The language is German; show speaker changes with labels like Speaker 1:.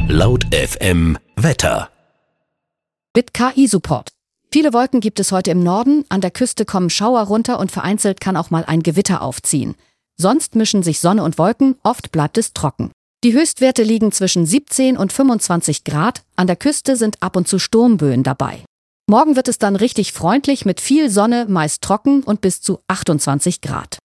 Speaker 1: Laut FM Wetter.
Speaker 2: Mit KI-Support. Viele Wolken gibt es heute im Norden, an der Küste kommen Schauer runter und vereinzelt kann auch mal ein Gewitter aufziehen. Sonst mischen sich Sonne und Wolken, oft bleibt es trocken. Die Höchstwerte liegen zwischen 17 und 25 Grad, an der Küste sind ab und zu Sturmböen dabei. Morgen wird es dann richtig freundlich mit viel Sonne, meist trocken und bis zu 28 Grad.